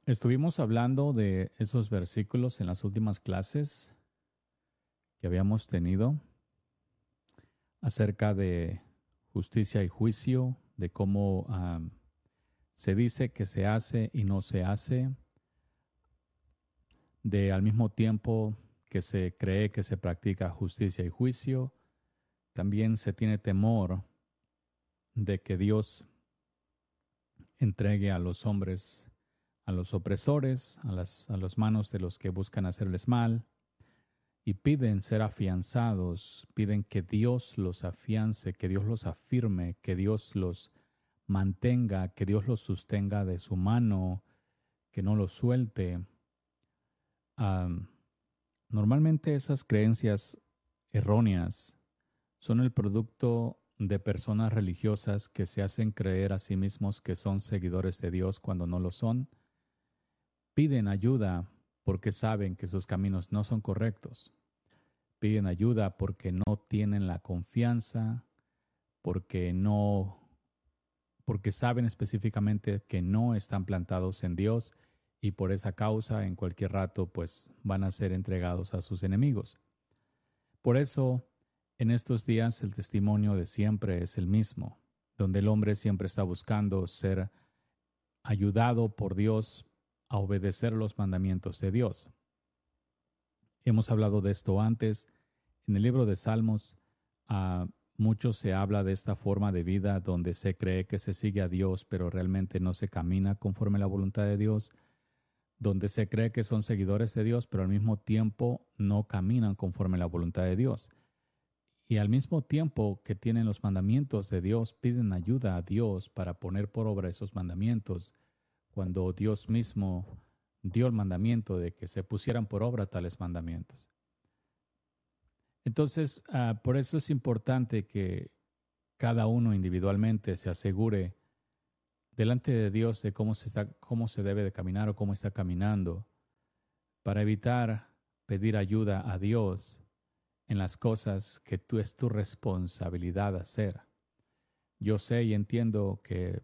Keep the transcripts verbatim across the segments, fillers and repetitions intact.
Estuvimos hablando de esos versículos en las últimas clases que habíamos tenido acerca de justicia y juicio, de cómo um, se dice que se hace y no se hace, de al mismo tiempo que se cree que se practica justicia y juicio, también se tiene temor de que Dios entregue a los hombres, a los opresores, a las, a las manos de los que buscan hacerles mal, y piden ser afianzados, piden que Dios los afiance, que Dios los afirme, que Dios los mantenga, que Dios los sostenga de su mano, que no los suelte. Um, normalmente esas creencias erróneas son el producto de personas religiosas que se hacen creer a sí mismos que son seguidores de Dios cuando no lo son. Piden ayuda porque saben que sus caminos no son correctos. Piden ayuda porque no tienen la confianza, porque no, porque saben específicamente que no están plantados en Dios y por esa causa en cualquier rato pues van a ser entregados a sus enemigos. Por eso en estos días el testimonio de siempre es el mismo, donde el hombre siempre está buscando ser ayudado por Dios a obedecer los mandamientos de Dios. Hemos hablado de esto antes. En el libro de Salmos, uh, mucho se habla de esta forma de vida donde se cree que se sigue a Dios, pero realmente no se camina conforme a la voluntad de Dios, donde se cree que son seguidores de Dios, pero al mismo tiempo no caminan conforme a la voluntad de Dios. Y al mismo tiempo que tienen los mandamientos de Dios, piden ayuda a Dios para poner por obra esos mandamientos, cuando Dios mismo dio el mandamiento de que se pusieran por obra tales mandamientos. Entonces, uh, por eso es importante que cada uno individualmente se asegure delante de Dios de cómo se está, cómo se debe de caminar o cómo está caminando, para evitar pedir ayuda a Dios en las cosas que tú es tu responsabilidad hacer. Yo sé y entiendo que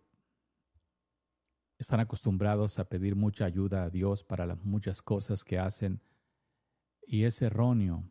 están acostumbrados a pedir mucha ayuda a Dios para las muchas cosas que hacen y es erróneo.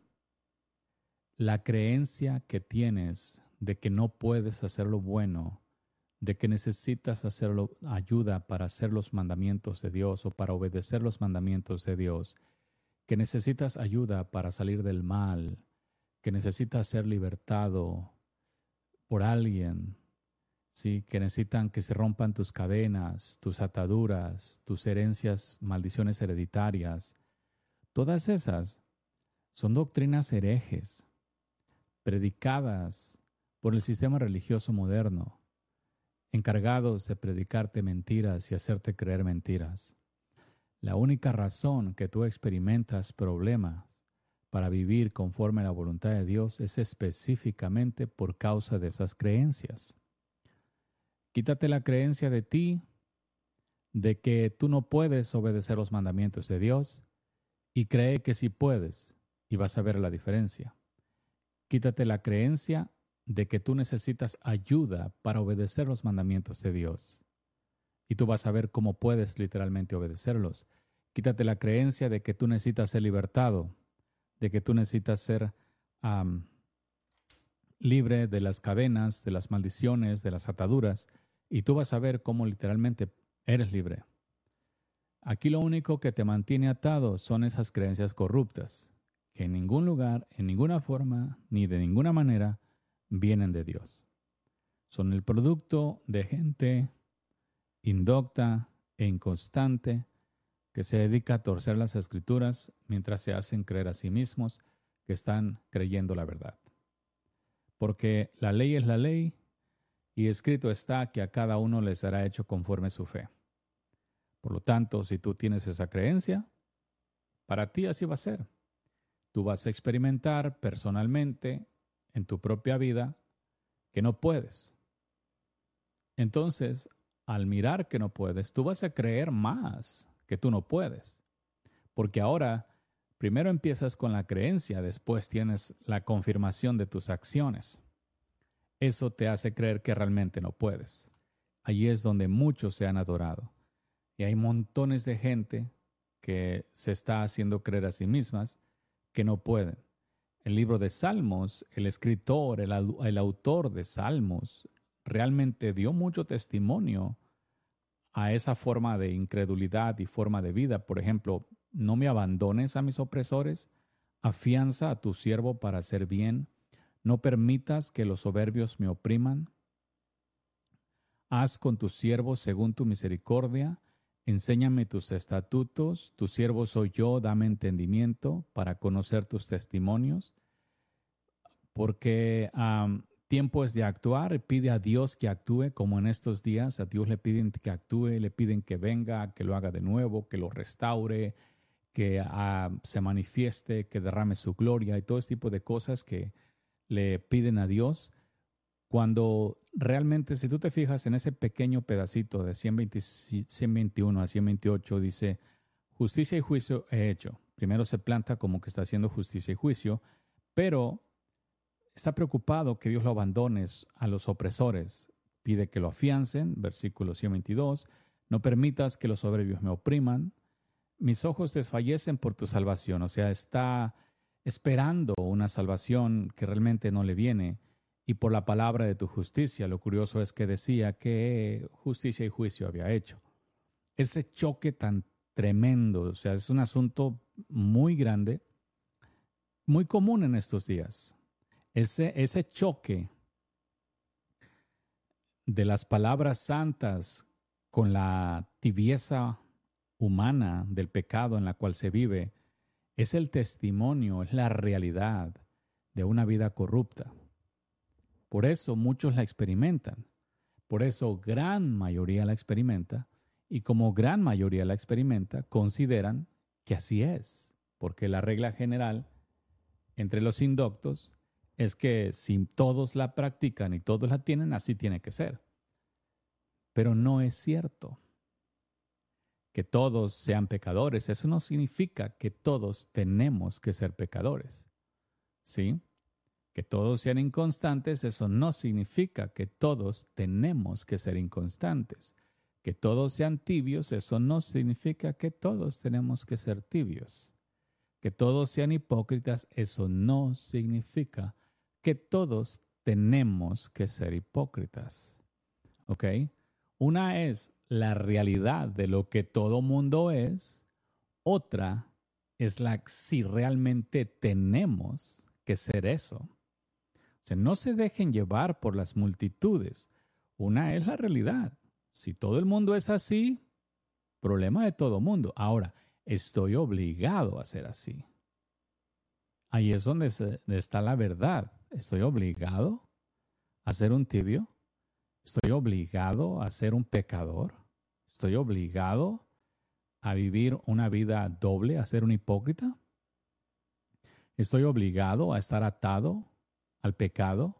La creencia que tienes de que no puedes hacer lo bueno, de que necesitas hacerlo, ayuda para hacer los mandamientos de Dios o para obedecer los mandamientos de Dios, que necesitas ayuda para salir del mal, que necesitas ser libertado por alguien, ¿sí? Que necesitan que se rompan tus cadenas, tus ataduras, tus herencias, maldiciones hereditarias. Todas esas son doctrinas herejes, predicadas por el sistema religioso moderno, encargados de predicarte mentiras y hacerte creer mentiras. La única razón que tú experimentas problemas para vivir conforme a la voluntad de Dios es específicamente por causa de esas creencias. Quítate la creencia de ti, de que tú no puedes obedecer los mandamientos de Dios, y cree que sí puedes, y vas a ver la diferencia. Quítate la creencia de que tú necesitas ayuda para obedecer los mandamientos de Dios, y tú vas a ver cómo puedes literalmente obedecerlos. Quítate la creencia de que tú necesitas ser libertado, de que tú necesitas ser um, libre de las cadenas, de las maldiciones, de las ataduras, y tú vas a ver cómo literalmente eres libre. Aquí lo único que te mantiene atado son esas creencias corruptas, que en ningún lugar, en ninguna forma, ni de ninguna manera vienen de Dios. Son el producto de gente indocta e inconstante que se dedica a torcer las escrituras mientras se hacen creer a sí mismos que están creyendo la verdad. Porque la ley es la ley y escrito está que a cada uno les será hecho conforme su fe. Por lo tanto, si tú tienes esa creencia, para ti así va a ser. Tú vas a experimentar personalmente en tu propia vida que no puedes. Entonces, al mirar que no puedes, tú vas a creer más que tú no puedes. Porque ahora, primero empiezas con la creencia, después tienes la confirmación de tus acciones. Eso te hace creer que realmente no puedes. Allí es donde muchos se han adorado. Y hay montones de gente que se está haciendo creer a sí mismas que no pueden. El libro de Salmos, el escritor, el, el autor de Salmos, realmente dio mucho testimonio a esa forma de incredulidad y forma de vida. Por ejemplo, no me abandones a mis opresores, afianza a tu siervo para hacer bien, no permitas que los soberbios me opriman. Haz con tu siervo según tu misericordia, enséñame tus estatutos, tu siervo soy yo, dame entendimiento para conocer tus testimonios, porque um, tiempo es de actuar. Pide a Dios que actúe, como en estos días a Dios le piden que actúe, le piden que venga, que lo haga de nuevo, que lo restaure, que uh, se manifieste, que derrame su gloria y todo ese tipo de cosas que le piden a Dios. Cuando realmente, si tú te fijas en ese pequeño pedacito de ciento veintiuno a ciento veintiocho, dice, justicia y juicio he hecho. Primero se planta como que está haciendo justicia y juicio, pero está preocupado que Dios lo abandone a los opresores. Pide que lo afiancen, versículo ciento veintidós, no permitas que los soberbios me opriman. Mis ojos desfallecen por tu salvación. O sea, está esperando una salvación que realmente no le viene. Y por la palabra de tu justicia. Lo curioso es que decía que justicia y juicio había hecho. Ese choque tan tremendo, o sea, es un asunto muy grande, muy común en estos días. Ese, ese choque de las palabras santas con la tibieza humana del pecado en la cual se vive, es el testimonio, es la realidad de una vida corrupta. Por eso muchos la experimentan. Por eso gran mayoría la experimenta. Y como gran mayoría la experimenta, consideran que así es. Porque la regla general entre los indoctos es que si todos la practican y todos la tienen, así tiene que ser. Pero no es cierto que todos sean pecadores. Eso no significa que todos tenemos que ser pecadores. ¿Sí? Que todos sean inconstantes, eso no significa que todos tenemos que ser inconstantes. Que todos sean tibios, eso no significa que todos tenemos que ser tibios. Que todos sean hipócritas, eso no significa que todos tenemos que ser hipócritas. ¿Ok? Una es la realidad de lo que todo mundo es, otra es la si realmente tenemos que ser eso. O sea, no se dejen llevar por las multitudes. Una es la realidad. Si todo el mundo es así, problema de todo mundo. Ahora, estoy obligado a ser así. Ahí es donde está la verdad. ¿Estoy obligado a ser un tibio? ¿Estoy obligado a ser un pecador? ¿Estoy obligado a vivir una vida doble, a ser un hipócrita? ¿Estoy obligado a estar atado al pecado?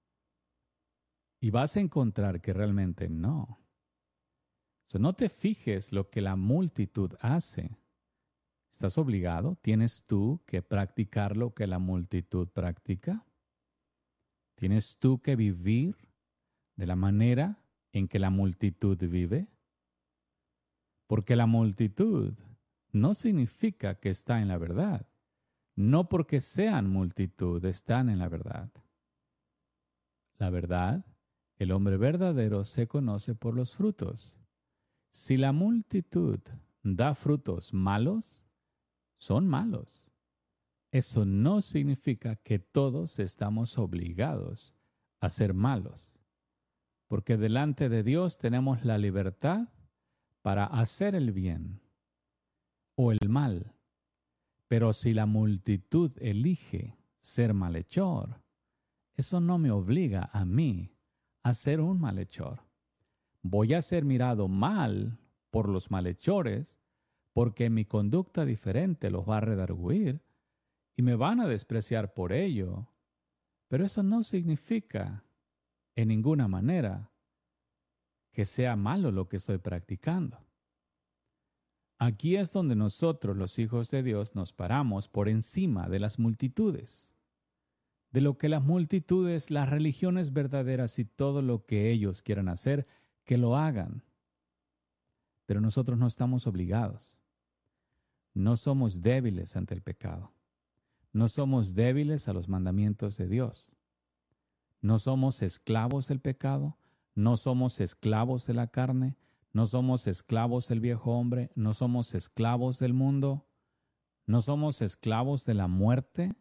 Y vas a encontrar que realmente no. So, no te fijes lo que la multitud hace. ¿Estás obligado? ¿Tienes tú que practicar lo que la multitud practica? ¿Tienes tú que vivir de la manera en que la multitud vive? Porque la multitud no significa que está en la verdad. No porque sean multitud están en la verdad. La verdad, el hombre verdadero se conoce por los frutos. Si la multitud da frutos malos, son malos. Eso no significa que todos estamos obligados a ser malos, porque delante de Dios tenemos la libertad para hacer el bien o el mal. Pero si la multitud elige ser malhechor, eso no me obliga a mí a ser un malhechor. Voy a ser mirado mal por los malhechores porque mi conducta diferente los va a redarguir y me van a despreciar por ello. Pero eso no significa en ninguna manera que sea malo lo que estoy practicando. Aquí es donde nosotros, los hijos de Dios, nos paramos por encima de las multitudes, de lo que las multitudes, las religiones verdaderas y todo lo que ellos quieran hacer, que lo hagan. pero nosotros no estamos obligados. No somos débiles ante el pecado. No somos débiles a los mandamientos de Dios. No somos esclavos del pecado. No somos esclavos de la carne. No somos esclavos del viejo hombre. No somos esclavos del mundo. No somos esclavos de la muerte.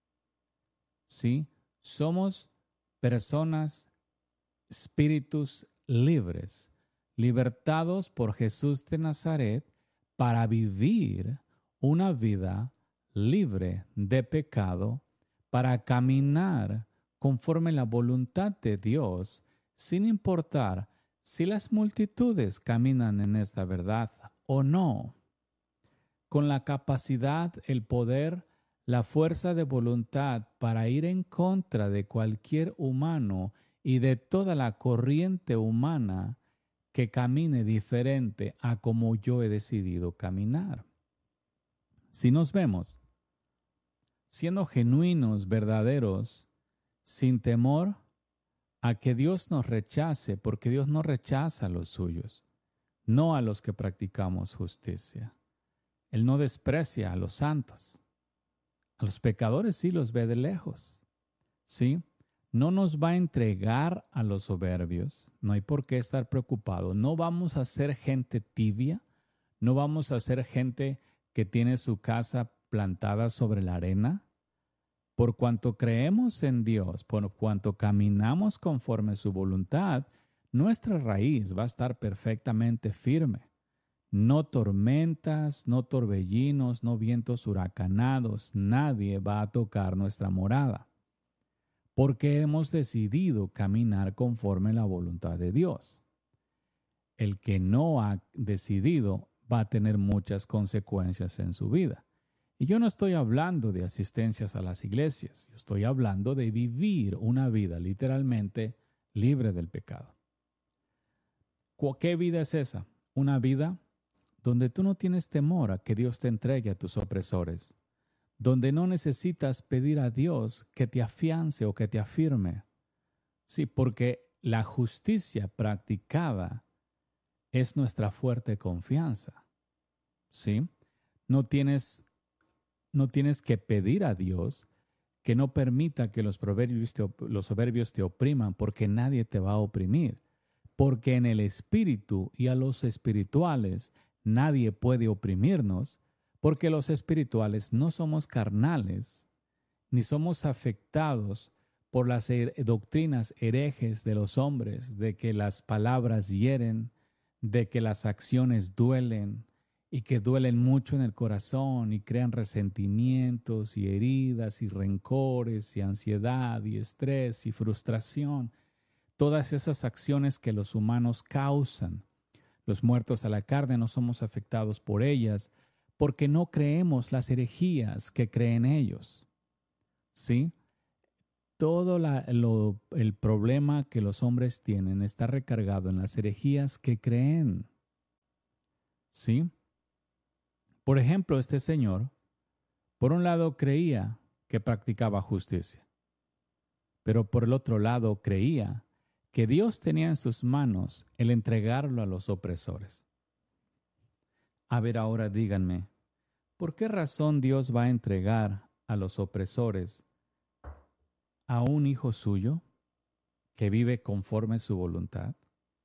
Sí, somos personas, espíritus libres, libertados por Jesús de Nazaret para vivir una vida libre de pecado, para caminar conforme la voluntad de Dios, sin importar si las multitudes caminan en esta verdad o no, con la capacidad, el poder, la fuerza de voluntad para ir en contra de cualquier humano y de toda la corriente humana que camine diferente a como yo he decidido caminar. Si nos vemos siendo genuinos, verdaderos, sin temor a que Dios nos rechace, porque Dios no rechaza a los suyos, no a los que practicamos justicia. Él no desprecia a los santos. A los pecadores sí los ve de lejos. ¿Sí? No nos va a entregar a los soberbios. No hay por qué estar preocupado. No vamos a ser gente tibia. No vamos a ser gente que tiene su casa plantada sobre la arena. Por cuanto creemos en Dios, por cuanto caminamos conforme a su voluntad, nuestra raíz va a estar perfectamente firme. No tormentas, no torbellinos, no vientos huracanados, nadie va a tocar nuestra morada, porque hemos decidido caminar conforme a la voluntad de Dios. El que no ha decidido va a tener muchas consecuencias en su vida. Y yo no estoy hablando de asistencias a las iglesias, yo estoy hablando de vivir una vida literalmente libre del pecado. ¿Qué vida es esa? Una vida donde tú no tienes temor a que Dios te entregue a tus opresores, donde no necesitas pedir a Dios que te afiance o que te afirme. Sí, porque la justicia practicada es nuestra fuerte confianza. ¿Sí? No tienes, no tienes que pedir a Dios que no permita que los proverbios te, los soberbios te opriman, porque nadie te va a oprimir. Porque en el espíritu y a los espirituales nadie puede oprimirnos, porque los espirituales no somos carnales, ni somos afectados por las doctrinas herejes de los hombres, de que las palabras hieren, de que las acciones duelen, y que duelen mucho en el corazón y crean resentimientos y heridas y rencores y ansiedad y estrés y frustración. Todas esas acciones que los humanos causan. Los muertos a la carne no somos afectados por ellas porque no creemos las herejías que creen ellos. ¿Sí? Todo la, lo, el problema que los hombres tienen está recargado en las herejías que creen. ¿Sí? Por ejemplo, este señor, por un lado creía que practicaba justicia, pero por el otro lado creía que Dios tenía en sus manos el entregarlo a los opresores. A ver, ahora díganme, ¿por qué razón Dios va a entregar a los opresores a un hijo suyo que vive conforme a su voluntad?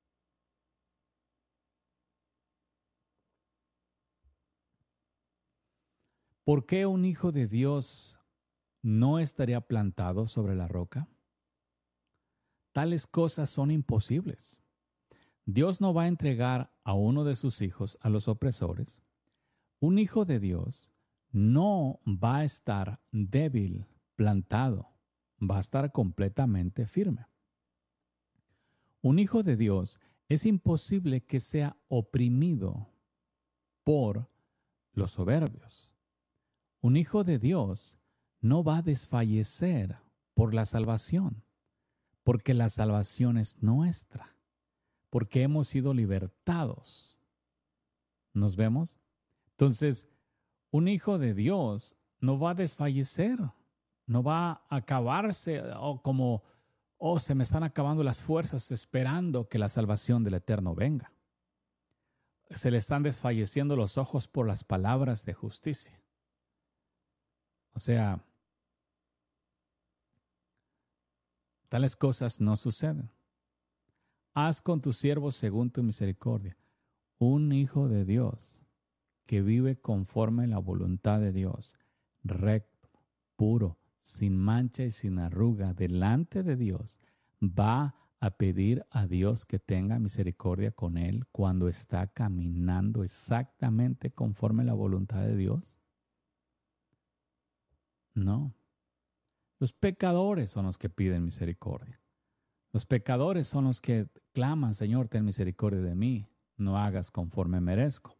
¿Por qué un hijo de Dios no estaría plantado sobre la roca? Tales cosas son imposibles. Dios no va a entregar a uno de sus hijos a los opresores. Un hijo de Dios no va a estar débil, plantado, va a estar completamente firme. Un hijo de Dios es imposible que sea oprimido por los soberbios. Un hijo de Dios no va a desfallecer por la salvación, porque la salvación es nuestra, porque hemos sido libertados. ¿Nos vemos? Entonces, un hijo de Dios no va a desfallecer, no va a acabarse o como, oh, se me están acabando las fuerzas esperando que la salvación del Eterno venga. se le están desfalleciendo los ojos por las palabras de justicia. O sea, tales cosas no suceden. Haz con tus siervos según tu misericordia. Un hijo de Dios que vive conforme a la voluntad de Dios, recto, puro, sin mancha y sin arruga, delante de Dios, va a pedir a Dios que tenga misericordia con él cuando está caminando exactamente conforme a la voluntad de Dios. No. Los pecadores son los que piden misericordia. Los pecadores son los que claman, Señor, ten misericordia de mí, no hagas conforme merezco.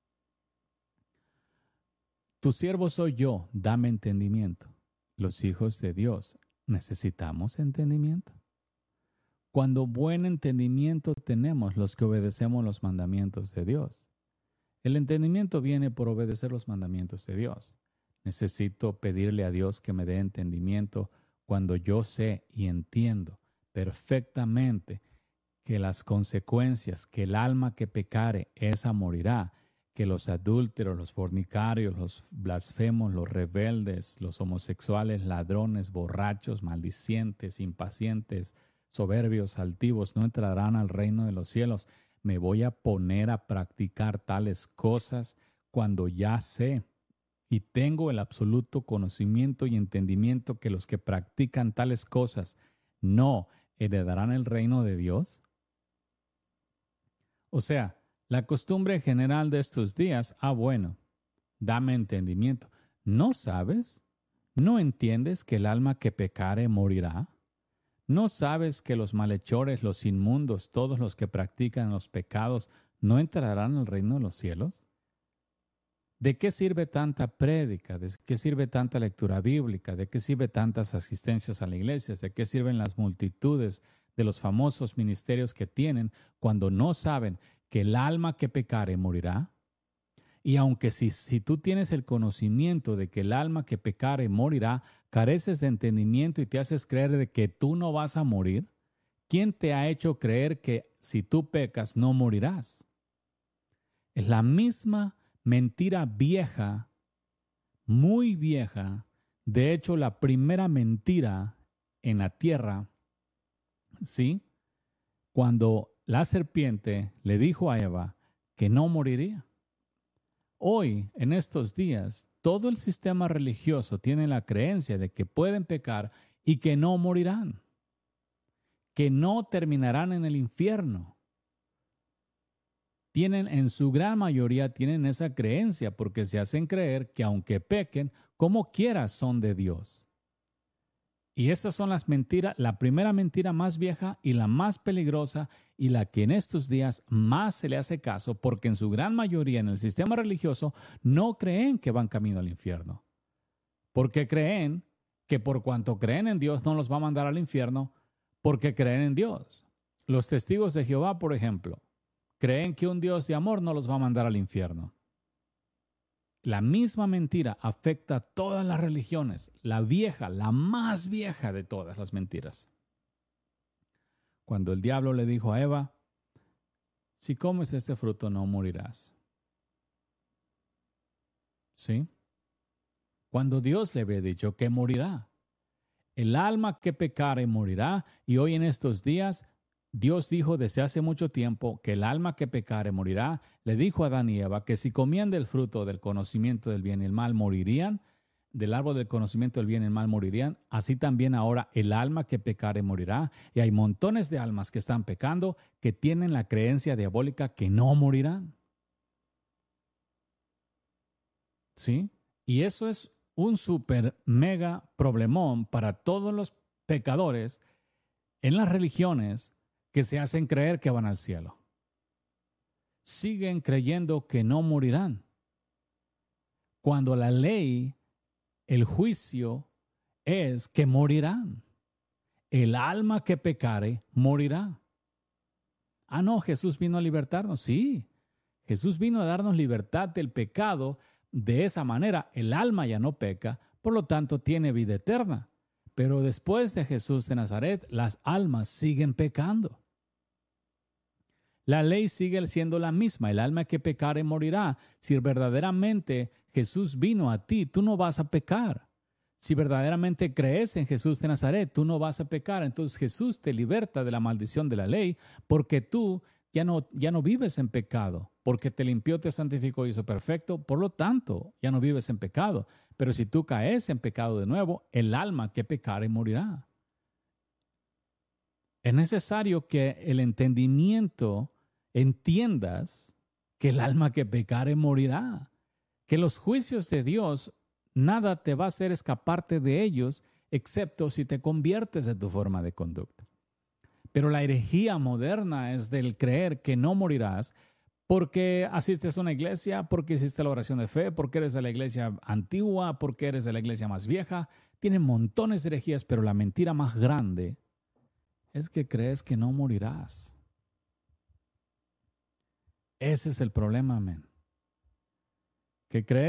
Tu siervo soy yo, dame entendimiento. Los hijos de Dios necesitamos entendimiento. Cuando buen entendimiento tenemos los que obedecemos los mandamientos de Dios. El entendimiento viene por obedecer los mandamientos de Dios. Necesito pedirle a Dios que me dé entendimiento cuando yo sé y entiendo perfectamente que las consecuencias, que el alma que pecare, esa morirá, que los adúlteros, los fornicarios, los blasfemos, los rebeldes, los homosexuales, ladrones, borrachos, maldicientes, impacientes, soberbios, altivos, no entrarán al reino de los cielos. Me voy a poner a practicar tales cosas cuando ya sé y tengo el absoluto conocimiento y entendimiento que los que practican tales cosas no heredarán el reino de Dios. O sea, la costumbre general de estos días, ah bueno, dame entendimiento. ¿No sabes? ¿No entiendes que el alma que pecare morirá? ¿No sabes que los malhechores, los inmundos, todos los que practican los pecados, no entrarán al reino de los cielos? ¿De qué sirve tanta prédica? ¿De qué sirve tanta lectura bíblica? ¿De qué sirve tantas asistencias a la iglesia? ¿De qué sirven las multitudes de los famosos ministerios que tienen cuando no saben que el alma que pecare morirá? Y aunque si, si tú tienes el conocimiento de que el alma que pecare morirá, careces de entendimiento y te haces creer de que tú no vas a morir, ¿quién te ha hecho creer que si tú pecas no morirás? Es la misma mentira vieja, muy vieja. De hecho, la primera mentira en la tierra, ¿sí? Cuando la serpiente le dijo a Eva que no moriría. Hoy, en estos días, todo el sistema religioso tiene la creencia de que pueden pecar y que no morirán, que no terminarán en el infierno. Tienen, en su gran mayoría, tienen esa creencia porque se hacen creer que aunque pequen, como quiera son de Dios. Y esas son las mentiras, la primera mentira más vieja y la más peligrosa y la que en estos días más se le hace caso porque en su gran mayoría en el sistema religioso no creen que van camino al infierno. Porque creen que por cuanto creen en Dios no los va a mandar al infierno porque creen en Dios. Los testigos de Jehová, por ejemplo, creen que un Dios de amor no los va a mandar al infierno. La misma mentira afecta a todas las religiones, la vieja, la más vieja de todas las mentiras. Cuando el diablo le dijo a Eva, si comes este fruto no morirás. ¿Sí? Cuando Dios le había dicho que morirá. El alma que pecare morirá y hoy en estos días Dios dijo desde hace mucho tiempo que el alma que pecare morirá. Le dijo a Adán y Eva que si comían del fruto del conocimiento del bien y el mal morirían, del árbol del conocimiento del bien y el mal morirían. Así también ahora el alma que pecare morirá. Y hay montones de almas que están pecando que tienen la creencia diabólica que no morirán. ¿Sí? Y eso es un súper mega problemón para todos los pecadores en las religiones que se hacen creer que van al cielo. Siguen creyendo que no morirán. Cuando la ley, el juicio, es que morirán. El alma que pecare morirá. Ah, no, Jesús vino a libertarnos. Sí, Jesús vino a darnos libertad del pecado. De esa manera, el alma ya no peca, por lo tanto tiene vida eterna. Pero después de Jesús de Nazaret, las almas siguen pecando. La ley sigue siendo la misma. El alma que pecare morirá. Si verdaderamente Jesús vino a ti, tú no vas a pecar. Si verdaderamente crees en Jesús de Nazaret, tú no vas a pecar. Entonces Jesús te liberta de la maldición de la ley porque tú ya no, ya no vives en pecado. Porque te limpió, te santificó y hizo perfecto. Por lo tanto, ya no vives en pecado. Pero si tú caes en pecado de nuevo, el alma que pecare morirá. Es necesario que el entendimiento entiendas que el alma que pecare morirá. Que los juicios de Dios, nada te va a hacer escaparte de ellos, excepto si te conviertes de tu forma de conducta. Pero la herejía moderna es del creer que no morirás porque asistes a una iglesia, porque hiciste la oración de fe, porque eres de la iglesia antigua, porque eres de la iglesia más vieja. Tienen montones de herejías, pero la mentira más grande es que crees que no morirás. Ese es el problema, amén. Que crees